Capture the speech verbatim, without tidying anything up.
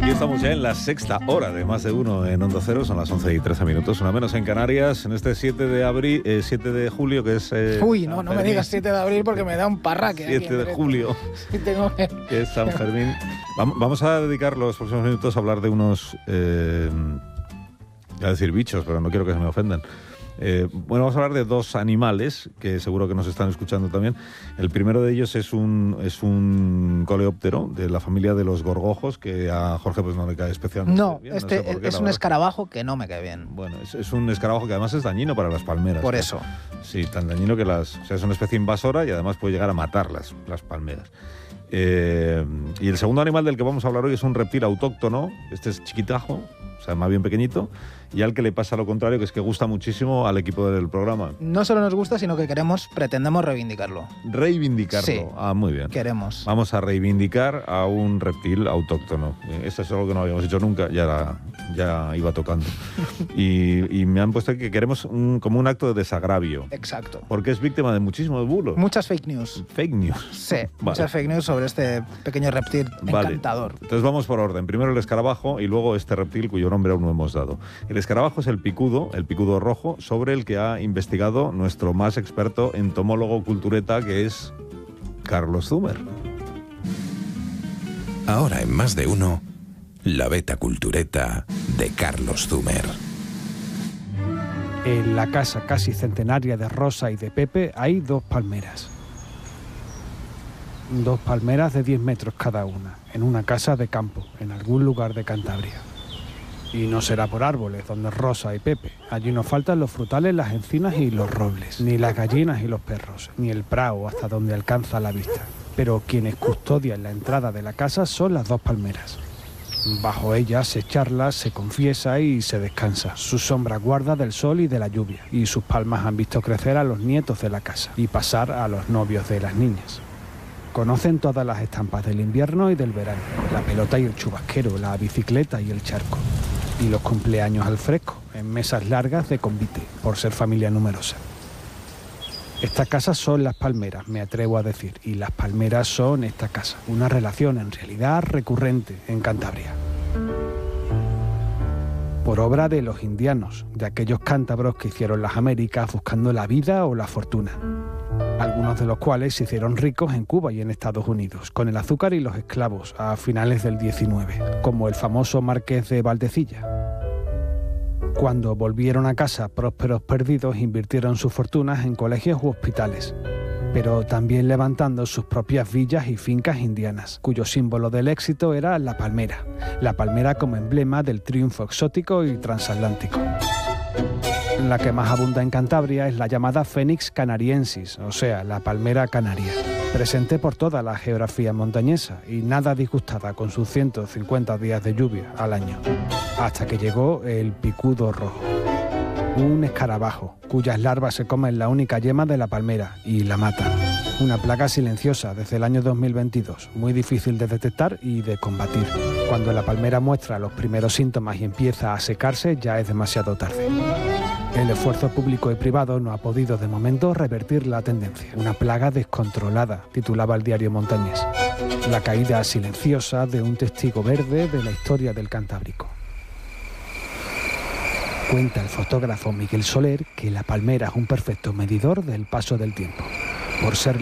Estamos ya en la sexta hora de Más de Uno en Onda Cero, son las once y trece minutos, una menos en Canarias, en este siete de abril, eh, siete de julio, que es... Eh, Uy, no, no me digas siete de abril porque me da un parraque. siete de julio, sí, tengo que... que es San Fermín. Vamos a dedicar los próximos minutos a hablar de unos, eh, voy a decir bichos, pero no quiero que se me ofendan. Eh, bueno, vamos a hablar de dos animales que seguro que nos están escuchando también. El primero de ellos es un, es un coleóptero de la familia de los gorgojos, que a Jorge pues no le cae especialmente no, bien. este no sé por qué, es un escarabajo que no me cae bien. Bueno, es, es un escarabajo que además es dañino para las palmeras. Por ¿no? eso. Sí, tan dañino que las... O sea, es una especie invasora y además puede llegar a matar las, las palmeras. Eh, y el segundo animal del que vamos a hablar hoy es un reptil autóctono. Este es chiquitajo, o sea, más bien pequeñito, y al que le pasa lo contrario, que es que gusta muchísimo al equipo del programa. No solo nos gusta, sino que queremos, pretendemos reivindicarlo. Reivindicarlo. Sí, ah, muy bien. Queremos. Vamos a reivindicar a un reptil autóctono. Eso es algo que no habíamos hecho nunca, ya, era, ya iba tocando. y, y me han puesto que queremos un, como un acto de desagravio. Exacto. Porque es víctima de muchísimos bulos. Muchas fake news. Fake news. Sí, vale. muchas fake news sobre este pequeño reptil vale. encantador. Entonces vamos por orden. Primero el escarabajo y luego este reptil cuyo nombre aún no hemos dado. El escarabajo es el picudo, el picudo rojo, sobre el que ha investigado nuestro más experto entomólogo cultureta, que es Carlos Zumer. Ahora en Más de Uno, la beta cultureta de Carlos Zumer. En la casa casi centenaria de Rosa y de Pepe hay dos palmeras. Dos palmeras de diez metros cada una, en una casa de campo, en algún lugar de Cantabria. Y no será por árboles, donde Rosa y Pepe. Allí no faltan los frutales, las encinas y los robles, ni las gallinas y los perros, ni el prao hasta donde alcanza la vista. Pero quienes custodian la entrada de la casa son las dos palmeras. Bajo ellas se charla, se confiesa y se descansa. Su sombra guarda del sol y de la lluvia, y sus palmas han visto crecer a los nietos de la casa y pasar a los novios de las niñas. Conocen todas las estampas del invierno y del verano, la pelota y el chubasquero, la bicicleta y el charco. Y los cumpleaños al fresco, en mesas largas de convite, por ser familia numerosa. Estas casas son las palmeras, me atrevo a decir, y las palmeras son esta casa, una relación en realidad recurrente en Cantabria. Por obra de los indianos, de aquellos cántabros que hicieron las Américas buscando la vida o la fortuna. Algunos de los cuales se hicieron ricos en Cuba y en Estados Unidos, con el azúcar y los esclavos, a finales del diecinueve, como el famoso Marqués de Valdecilla. Cuando volvieron a casa prósperos perdidos, invirtieron sus fortunas en colegios u hospitales, pero también levantando sus propias villas y fincas indianas, cuyo símbolo del éxito era la palmera, la palmera como emblema del triunfo exótico y transatlántico. La que más abunda en Cantabria es la llamada Phoenix canariensis, o sea, la palmera canaria, presente por toda la geografía montañesa y nada disgustada con sus ciento cincuenta días de lluvia al año, hasta que llegó el picudo rojo, un escarabajo cuyas larvas se comen la única yema de la palmera y la matan. Una plaga silenciosa desde el año dos mil veintidós, muy difícil de detectar y de combatir. Cuando la palmera muestra los primeros síntomas y empieza a secarse, ya es demasiado tarde. El esfuerzo público y privado no ha podido de momento revertir la tendencia. Una plaga descontrolada, titulaba el diario Montañés. La caída silenciosa de un testigo verde de la historia del Cantábrico. Cuenta el fotógrafo Miguel Soler que la palmera es un perfecto medidor del paso del tiempo, por ser